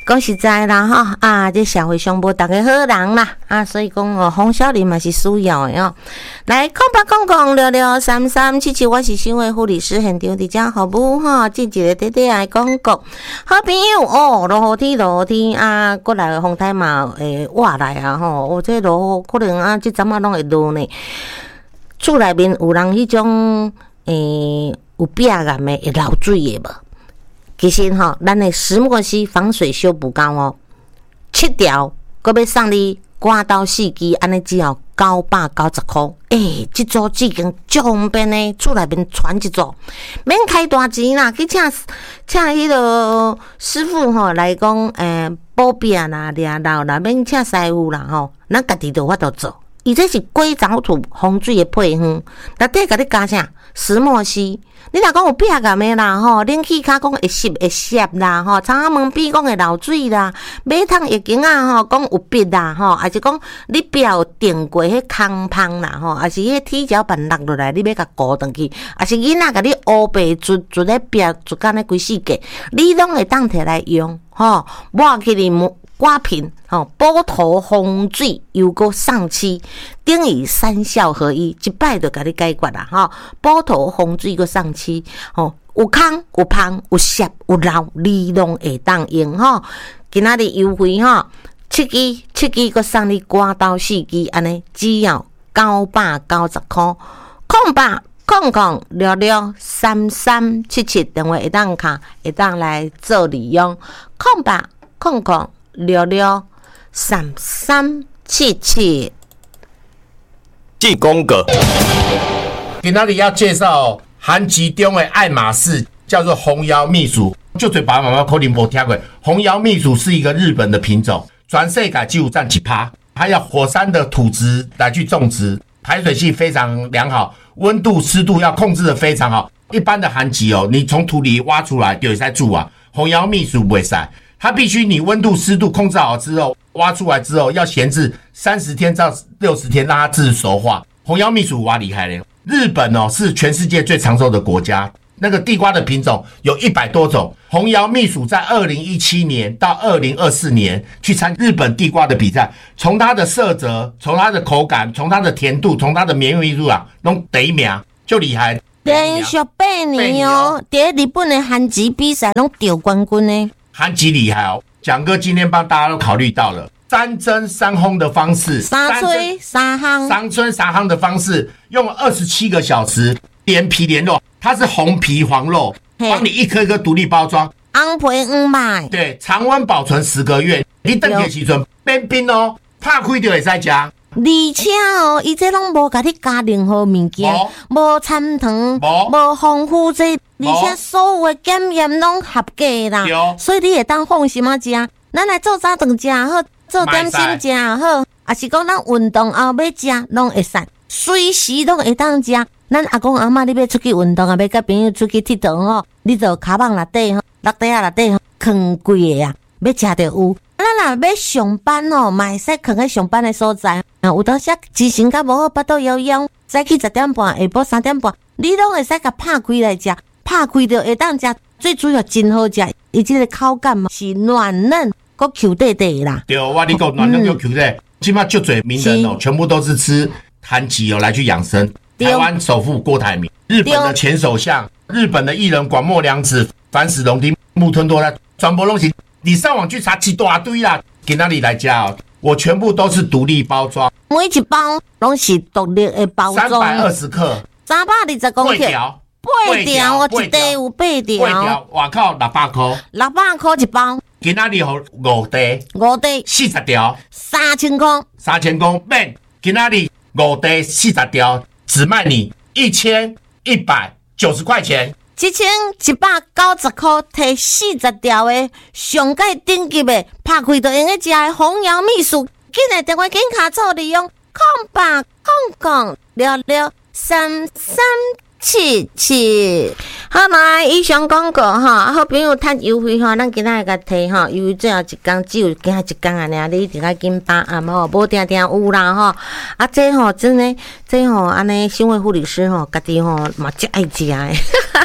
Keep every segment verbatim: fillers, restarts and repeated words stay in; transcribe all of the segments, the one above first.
讲实在啦哈啊，这社会上无大家好人啦啊，所以讲哦，黄小玲嘛是需要的哦。来，空八空空六六三三七七，我是新卫护理师，现场伫遮服务哈，即一个短短的广告。好朋友哦，落雨天落雨天啊，过来风台嘛诶，活来啊吼，哦，这落可能啊，即阵啊拢会落呢。厝内面有人迄种诶有壁癌的会流水的无？其实吼，咱的石墨烯防水修补膏哦，七条，搁要送你刮刀四支，安尼只要九百九十块。诶、欸，即组已经足方便的，厝内面传一组，免开大钱啦，去请请迄个师傅吼来讲，诶、欸，补壁啦、掠漏啦，免请师傅啦吼，咱家己就有法度做。伊这是硅藻土防水的配方，内底甲你加啥石墨烯。你若讲有壁癌的啦吼，冷气卡讲会湿会涩啦吼，窗仔门边讲会漏水啦，马桶浴巾啊吼讲有壁啦吼，还是讲你壁有钉过迄空芳啦吼，还是迄铁条板落落来，你要甲固登去，还是囡仔甲你乌白捽捽咧壁捽干咧规世界，你拢会当摕来用吼，抹起哩刮平吼，补头防水又搁上漆，等于三效合一，一摆就甲你解决啦吼。补头防水搁上漆，吼有空有芳有涩有漏，你拢会当用吼。今仔日优惠吼，七支七支搁送你刮刀四支，安尼只要九百九十块，空八空空六六三三七七，电话会当卡会当来做利用，空八空空。六六三三七七， 记公格。今天要介绍韩籍中的爱马仕，叫做红瑶秘薯。就对爸爸妈妈可能没听过，红瑶秘薯是一个日本的品种，全世界只有占几趴。它要火山的土质来去种植，排水性非常良好，温度湿度要控制的非常好。一般的韩籍哦，你从土里挖出来就会在住啊，红瑶秘薯不会晒。它必须你温度湿度控制好之后，挖出来之后要闲置三十天到六十天，让它自熟化。红瑶秘薯哇厉害了，日本哦是全世界最长寿的国家，那个地瓜的品种有一百多种。红瑶秘薯在二零一七年到二零二四年去参日本地瓜的比赛，从它的色泽，从它的口感，从它的甜度，从它的绵密度啊，拢第一名，就厉害。 连续八年哦，在日本的韩籍比赛拢得冠军呢。 韩籍厉害哦，蒋哥今天帮大家都考虑到了三蒸三烘的方式， 三吹三烘， 三蒸三烘的方式，用了二十七个小时，连皮连肉，它是红皮黄肉，帮你一颗一颗独立包装， 红皮黄麦， 对，常温保存十个月，你等的时阵变冰哦，拍开就会使吃。 而且哦，伊这拢无甲你加任何物件，无掺糖，无防腐剂，而且所有的检验拢合格啦，所以你会当放心啊食。咱来做早顿食好，做点心食好，也是讲咱运动后要食拢会使，随时拢会当食。咱阿公阿嬷你要出去运动啊，要甲朋友出去佚佗吼，你就骹棒内底吼，落地啊内底吼，放几个啊，要食着有。咱若要上班哦，嘛会使放喺上班的所在。啊，有当时精神较无好，巴肚枵枵，早起十点半，下晡三点半，你拢会使甲拍开来食，拍开就会当食。最主要真好食，伊这个口感嘛是软嫩，佮 Q 弟弟啦。 对，我你讲软嫩又 Q 弟，起码就嘴名人哦，全部都是吃韩籍哦来去养生。台湾首富郭台铭，日本的前首相，日本的艺人广末凉子、反史龙町、木村拓哉，全部拢是。你上网去查一大堆啦，给哪里来家哦？我全部都是独立包装， 每一包拢是独立的包装， 三百二十克， 三百二十公克，八条，八条，我一袋有八条， 八条，外口六百块， 六百块一包， 给哪里好五袋， 五袋四十条， 三千块， 三千块免，给哪里五袋四十条，只卖你一千一百九十块钱。 一千一百九十块，摕四十条的上界顶级的，拍开就用个食的红瑶秘薯，紧来电话紧卡做利用，空八空空六六三三七七。好来，以上广告哈，好朋友趁优惠哈，咱今仔个提哈，因为最后一天只有今仔一天安尼，你一定要紧把握吼，无定定有啦吼。啊，这吼真诶，这吼安尼新卫护理师吼，家己吼嘛真爱食诶。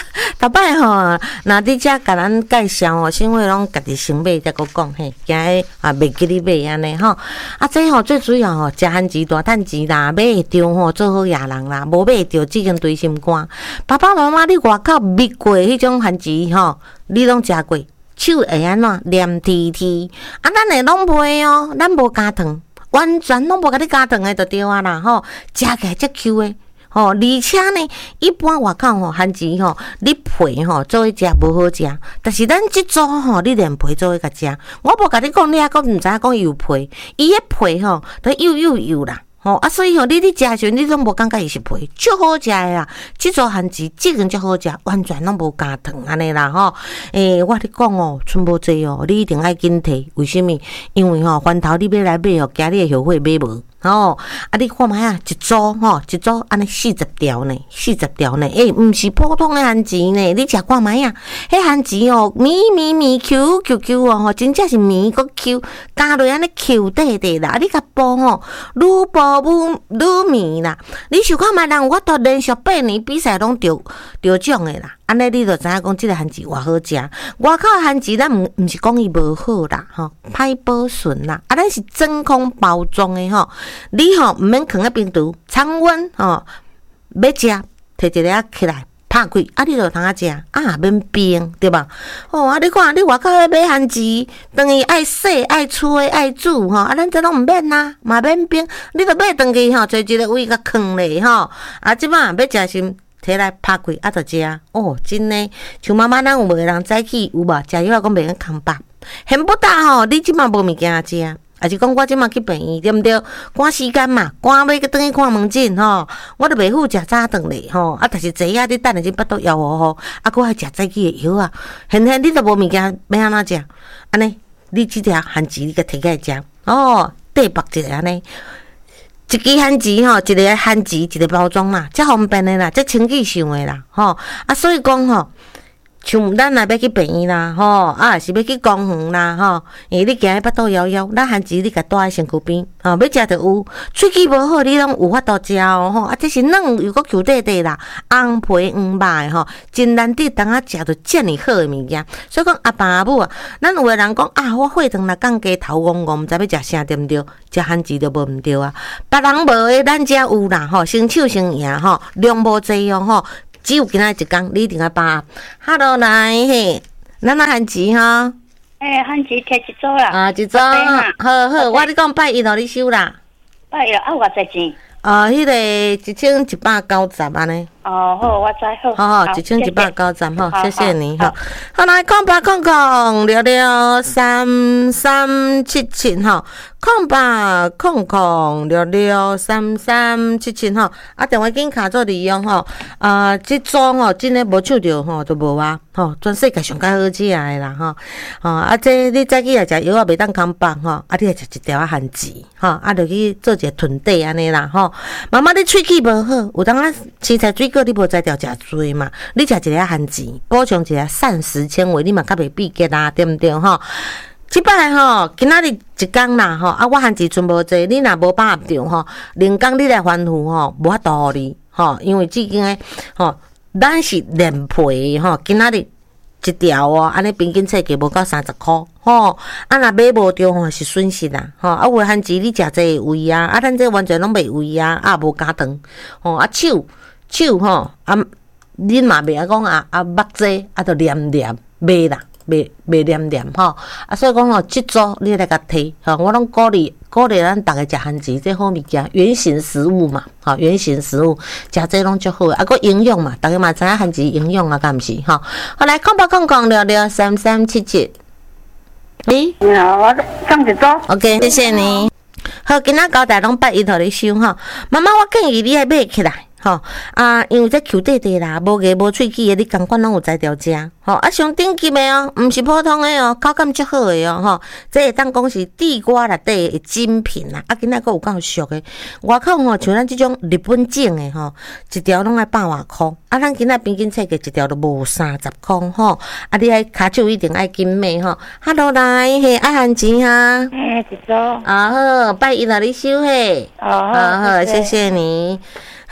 逐摆吼，若伫遮甲咱介绍吼，新会拢家己先买才佫讲嘿，惊迄啊袂记你买安尼吼。啊，这吼最主要吼，食番薯大趁钱啦，买会着吼做好野人啦，无买会着只根堆心肝。爸爸妈妈，你外口蜜过迄种番薯吼，你拢食过？手会安怎黏贴贴？啊，咱会拢袂哦，咱无加糖，完全拢无甲你加糖的就对啊啦吼，食起来才 Q 的。吼、哦，而且呢，一般外口吼番薯吼，你皮吼做伙食无好食，但是咱即组吼，你连皮做伙甲食。我无甲你讲，你还佫毋知影讲油皮，伊迄皮吼都幼幼幼啦。吼、哦、啊，所以吼、哦，你咧食时你拢无感觉伊是皮，足好食的啦。即组番薯即个足好食，完全拢无加糖安尼啦吼。诶、欸，我咧讲哦，剩无济哦，你一定爱紧摕。为什么？因为吼、哦，番头你要来买哦，惊你的后悔买无。哦，啊，你看卖啊，一组吼，一组安尼四十条呢，四十条呢，诶、欸，毋是普通的番薯呢，你食看卖啊，迄番薯哦，绵绵绵 Q Q Q 哦，吼，真正是绵个 Q， 加落安尼 Q 底底啦，啊，你甲剥吼，愈剥愈愈绵啦，你想看卖人有法度连续八年比赛拢得得奖的啦。安尼你就知影讲，即个番薯偌好食。外口番薯咱毋毋是讲伊无好啦，吼，歹保存啦。啊，咱是真空包装的吼，你吼毋免放喺冰橱，常温吼，要食摕一个起来拍开，啊，你就通啊食，啊，免冰对吧？哦，啊，你看你外口迄买番薯，等于爱洗、爱吹、爱煮吼，啊，咱这拢毋免啦，嘛免冰，你着买转去吼，找一个位甲藏咧吼，啊，即摆要食先。摕来拍开啊，就食哦，真诶，像妈妈咱有无人早起有无？食药讲袂用空饱，嫌不大吼，你即马无物件食，还是讲我即马去病院对毋对？赶时间嘛，赶要去转去看门诊吼，我都袂赴食早顿咧吼，啊，但是坐啊，你等下只巴肚枵吼吼，啊，佫爱食早起诶药啊，现现你都无物件要安怎食？安尼，你即条番薯你甲摕起来食，哦，缀绑一个安尼。一支番薯吼，一个番薯一个包装啦，遮方便的啦，遮清气上的啦，吼啊，所以讲吼，像咱若要去病院啦，吼啊，是要去公园啦，吼，因为你行巴肚枵枵，咱番薯你甲带喺身躯边，吼，要食就有，喙齿无好，你拢有法度食哦，吼啊，这是软又佫 Q 底底啦，红皮黄肉的吼，真难得当啊食到遮尔好的物件，所以讲阿爸阿母啊，咱有个人讲啊，我血糖若降低头戆戆，毋知要食啥对毋对？食番薯就无毋对啊，别人无的咱遮有啦，吼，先手先赢吼，量无济哦，吼。只有今仔一工，你一定要把 ，Hello 来嘿，咱那番薯吼， 诶，番薯摕一组啦， 啊一组，好好，我你讲拜一互你收啦， 拜一啊，偌济钱？ 啊，迄个一千一百九十安尼。 哦，好，我知好。 好好，一千一百九十吼，谢谢你吼。好来，空八空空六六三三七七吼，空八空空六六三三七七吼。啊，电话紧卡做利用吼。啊，即组吼，真诶无抢着吼，就无啊。吼，全世界上较好食诶啦吼。吼啊，这你早起来食药啊，袂当空饱吼。啊，你来食一条啊番薯吼，啊，就去做一个囤底安尼啦吼。妈妈，你喙齿无好，有当啊青菜水果你无才调食多嘛？你食一个番薯，补充一下膳食纤维，你嘛较袂闭结啦，对毋对吼？即摆吼，今仔日一工啦吼，啊，我番薯剩无济，你若无把握着吼，零工你来吩咐吼，无法度互你吼，因为即间诶吼，咱是连皮吼，今仔日一条哦，安尼平均册价无到三十箍吼，啊，若买无着吼是损失啦吼，啊，有诶番薯你食这个胃啊，啊，咱这完全拢袂胃啊，啊，无加糖吼，啊，手手吼啊，恁嘛袂晓讲啊啊，目济啊，着黏黏袂啦。袂袂黏黏吼，啊，所以讲吼，即组你来甲摕吼，我拢鼓励鼓励咱逐个食番薯，这好物件，原型食物嘛，吼，原型食物食这拢足好，啊，佫营养嘛，逐个嘛知影番薯营养啊，敢毋是吼？好来，空八空空六六三三七七，咦？ 你好，我送一组。 OK， 谢谢你。好，今仔交代拢八一互你收吼，妈妈，我建议你爱买起来。吼啊，因为这 Q 底底啦，无牙无喙齿的，你共款拢有才调食。吼啊，上顶级的哦，毋是普通的哦，口感足好的哦，吼，这会当讲是地瓜内底的精品啦。啊，今仔佫有够俗的，外口吼像咱即种日本种的吼，一条拢爱百外箍。啊，咱今仔平均册价一条都无三十箍吼。啊，你爱骹手一定爱紧买吼。Hello 来，嘿，爱番薯哈。 诶，一组。 啊好，拜一互你收嘿。 哦好， 好，谢谢你。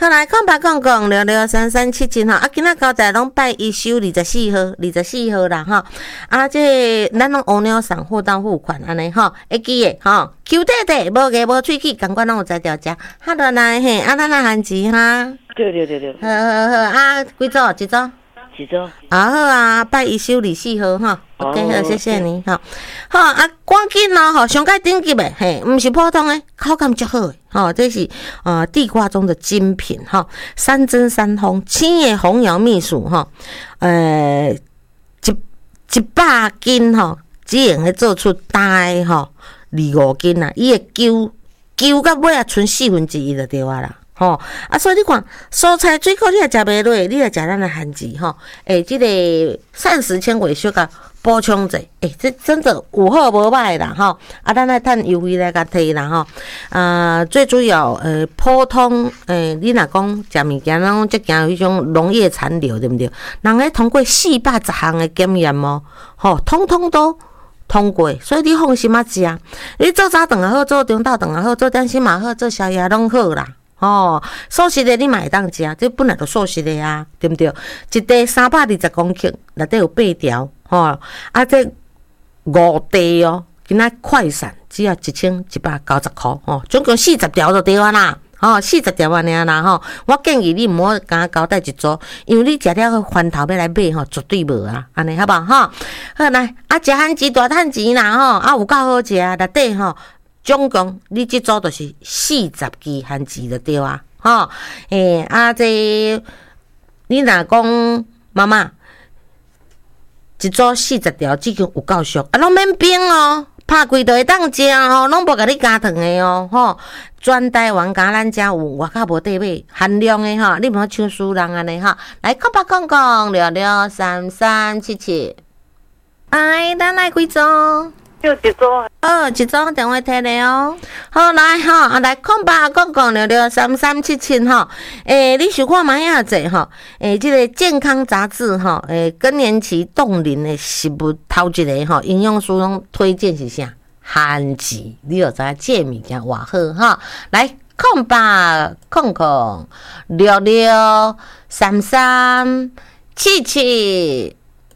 好来，空白空空六六三三七七吼，啊，今仔交代拢拜一休二十四号，二十四号啦吼。啊，这咱拢乌鸟送货到付款安尼吼，会记诶吼。Q 弟弟无牙无喙齿，感觉拢有在调食。好落来嘿，啊，咱来限时哈。 对对对对。 好好好，啊，几组？一组？ 几组？ 啊好啊，拜一休二四号哈。OK， 好，谢谢你哈。好啊，赶紧咯吼，上届顶级诶，嘿，毋是普通诶，口感足好诶，吼，这是呃地瓜中的精品哈，三珍三烘，青叶红瑶蜜薯哈，呃，一一百斤吼，只用去做出大诶吼，二五斤啊，伊会揪揪到尾啊，剩四分之一就对啊啦。吼、哦、啊，所以你看蔬菜水果你也食袂落，你也食咱的番薯吼，诶、欸，这个膳食纤维小甲补充者，诶、欸，这真的有好无歹啦吼。啊，咱来趁优惠来甲摕啦吼。啊，最主要呃普通诶、欸，你若讲食物件，咱即惊迄种农业残留对毋对？人咧通过四百十项的检验哦，吼、哦，通通都通过，所以你放心啊食。你做早顿也好，做中昼顿也好，做点心嘛好，做宵夜拢好啦。哦，素食的你嘛会当食，这本来就素食的啊，对不对？一袋三百二十公克，内底有八条，吼、哦，啊，这五袋哦，今仔快闪只要一千一百九十块，哦，总共四十条就对啊啦，哦，四十条安尼啦，吼，我建议你毋好甲交代一组，因为你食了翻头要来买吼，绝对无啊，安尼好无吼？好来，啊，食番薯大趁钱啦，吼，啊，有够好食，内底吼。总共你这组就是四十支番薯就对啊，吼，诶、欸、啊这你若讲妈妈一组四十条，只经有够俗，啊，拢免冰哦，拍开就会当食哦，拢无甲你加糖的哦，吼，全台湾甲咱遮有外口无得买限量的吼，你毋好抢输人安尼吼，来空八空空六六三三七七，哎，咱来几组？ 就一组。 哦，一组电话摕咧哦。好来吼，啊来空八空空六六三三七七吼。诶，你想看卖啊者吼？诶，这个健康杂志吼，诶，更年期冻龄的食物头一个吼，营养书拢推荐是啥？番薯，你就知这物件偌好哈。来空八空空六六三三七七。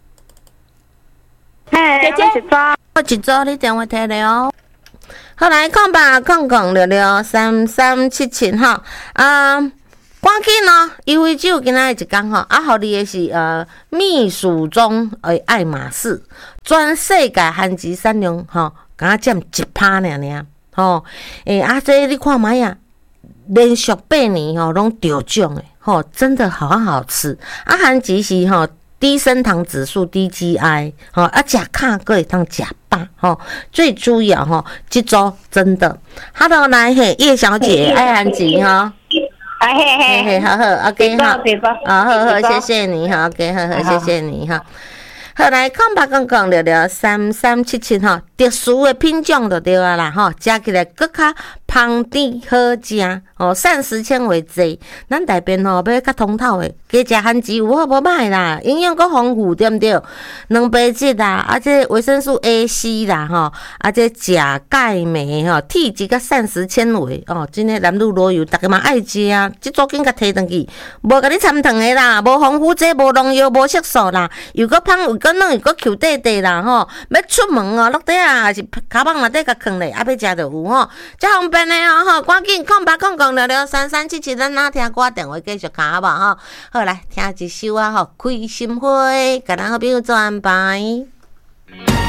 嘿，姐姐一组。 我一组你电话摕咧哦。好来，空八空空六六三三七七吼，啊，赶紧哦！优惠只有今仔日一天吼，啊，互你的是呃蜜薯中诶爱马仕，全世界番薯产量吼，敢占一趴尔尔吼。诶、欸，啊，这你看卖啊，连续八年吼拢得奖诶，吼，真的好好吃。啊，番薯是吼。低升糖指数、低 G I， 吼、哦，啊，食卡个会当食饱，吼、哦，最主要吼，这组真的。Hello， 来嘿，叶小姐，爱番薯哈， 哎嘿嘿， 嘿，好好 ，OK 哈，啊，好好，谢谢你哈 ，OK， 好好，谢谢你哈。好来，空八公公六六三三七七吼，特殊的品种就对啊啦吼，食起来更较香甜好食哦，膳食纤维侪，咱大便吼要较通透的，加食番薯有好无歹啦，营养够丰富对毋对？蛋白质啦，啊这维生素 A、C 啦吼，啊这钾、钙、镁吼，铁质甲膳食纤维哦，真诶男女老幼大家嘛爱食啊，即组紧甲摕转去，无甲你掺糖的啦，无防腐剂、无农药、无色素啦，又搁芳又搁软又搁 Q 弟弟啦吼，要出门哦，落底啊是骹棒内底甲囥咧，啊要食就有吼，遮方便诶哦吼，赶紧空八空空六六三三七七，咱哪听歌电话继续卡好无吼？好来听一首啊吼，开心花，甲咱好朋友做安排。